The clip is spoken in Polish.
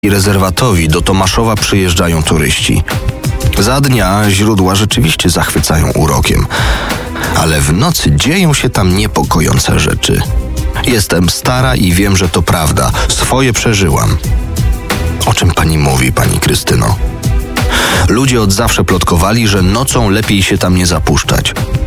rezerwatowi do Tomaszowa przyjeżdżają turyści. Za dnia źródła rzeczywiście zachwycają urokiem, ale w nocy dzieją się tam niepokojące rzeczy. Jestem stara i wiem, że to prawda. Swoje przeżyłam. O czym pani mówi, pani Krystyno? Ludzie od zawsze plotkowali, że nocą lepiej się tam nie zapuszczać.